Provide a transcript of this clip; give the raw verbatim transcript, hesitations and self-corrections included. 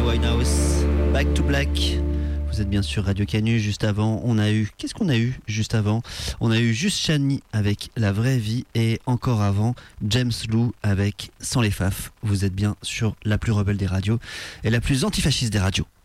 Winehouse, Back to Black. Vous êtes bien sûr Radio Canu. Juste avant, on a eu... Qu'est-ce qu'on a eu juste avant? On a eu Juste Chani avec La Vraie Vie et encore avant, James Lou avec Sans les Faf. Vous êtes bien sur la plus rebelle des radios et la plus antifasciste des radios.